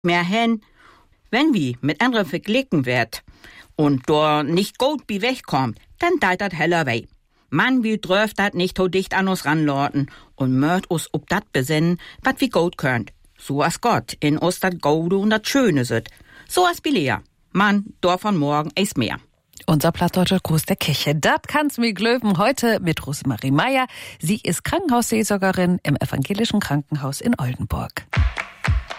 mehr hin. Wenn wir mit anderen verglichen wird und da nicht gut wie wegkommt, dann deit dat heller weh. Man, wir dürft dat nicht so dicht an uns ranlauten und möcht uns ob dat besinnen, wat wir gut könnt. So as Gott in uns dat Gode und dat Schöne sit. So as Bilea. Man, davon morgen is mehr. Unser Plattdeutscher Gruß der Kirche. Dat kann's mir glöben heute mit Rosemarie Meyer. Sie ist Krankenhausseelsorgerin im Evangelischen Krankenhaus in Oldenburg.